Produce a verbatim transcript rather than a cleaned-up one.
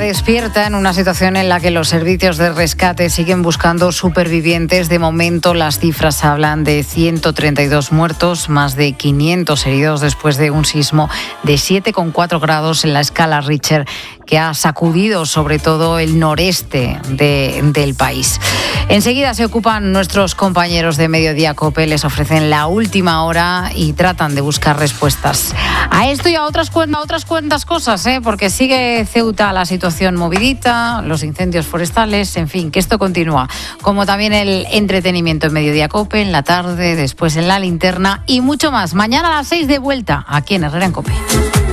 despierta en una situación en la que los servicios de rescate siguen buscando supervivientes. De momento las cifras hablan de ciento treinta y dos muertos, más de quinientos heridos después de un sismo de siete coma cuatro grados en la escala Richter que ha sacudido sobre todo el noreste de, del país. Enseguida se ocupan nuestros compañeros de Mediodía COPE, les ofrecen la última hora y tratan de buscar respuestas a esto y a otras, a otras cuantas cosas, ¿eh? Porque sigue Ceuta la situación movidita, los incendios forestales, en fin, que esto continúa. Como también el entretenimiento en Mediodía COPE, en la tarde, después en la linterna y mucho más. Mañana a las seis de vuelta, aquí en Herrera en COPE.